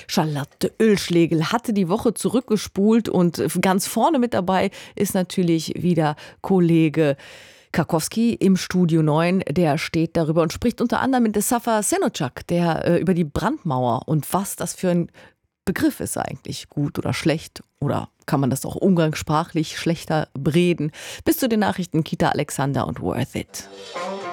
Charlotte Oelschlegel hatte die Woche zurückgespult und ganz vorne mit dabei ist natürlich wieder Kollege Karkowski im Studio 9, der steht darüber und spricht unter anderem mit Safa Senocak, der über die Brandmauer und was das für ein Begriff ist eigentlich, gut oder schlecht, oder kann man das auch umgangssprachlich schlechter reden, bis zu den Nachrichten Kita Alexander und Worth It.